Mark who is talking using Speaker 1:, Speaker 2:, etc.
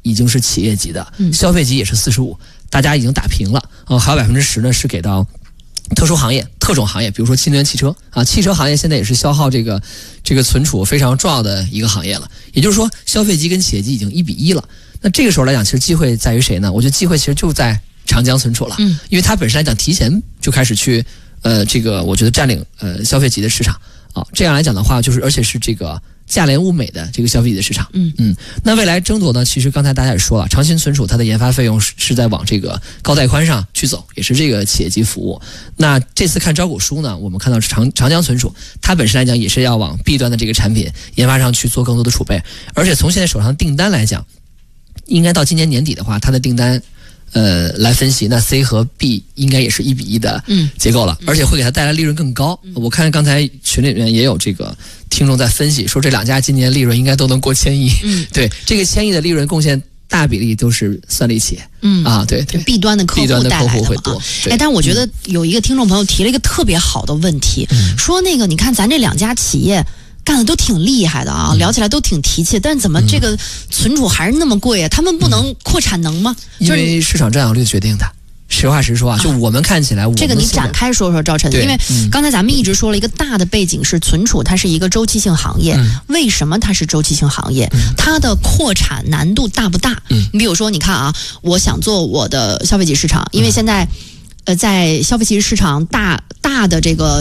Speaker 1: 已经是企业级的，消费级也是45%，大家已经打平了。还有10%呢是给到特殊行业、特种行业，比如说新能源汽车啊，汽车行业现在也是消耗这个存储非常重要的一个行业了。也就是说，消费级跟企业级已经1比1了。那这个时候来讲，其实机会在于谁呢？我觉得机会其实就在长江存储了，因为它本身来讲提前就开始去我觉得占领消费级的市场啊。这样来讲的话，就是而且是这个价廉物美的这个消费级的市场。那未来争夺呢，其实刚才大家也说了，长鑫存储它的研发费用是在往这个高带宽上去走，也是这个企业级服务。那这次看招股书呢，我们看到长江存储它本身来讲也是要往 B 端的这个产品研发上去做更多的储备，而且从现在手上订单来讲，应该到今年年底的话，它的订单来分析，那 C 和 B 应该也是1比1的结构了，而且会给它带来利润更高。我看刚才群里面也有这个听众在分析，说这两家今年利润应该都能过1000亿。对，这个1000亿的利润贡献大比例都是算力企业。对
Speaker 2: ，B 端的客户带来的
Speaker 1: 会多。
Speaker 2: 但是我觉得有一个听众朋友提了一个特别好的问题，说那个你看咱这两家企业干的都挺厉害的啊，聊起来都挺提气，但怎么这个存储还是那么贵啊？他们不能扩产能吗？
Speaker 1: 因为市场占有率决定的。实话实说啊，就我们看起来，
Speaker 2: 这个你展开说说，赵晨，因为刚才咱们一直说了一个大的背景是存储，它是一个周期性行业。为什么它是周期性行业？它的扩产难度大不大？你比如说，你看啊，我想做我的消费级市场，因为现在在消费级市场大的这个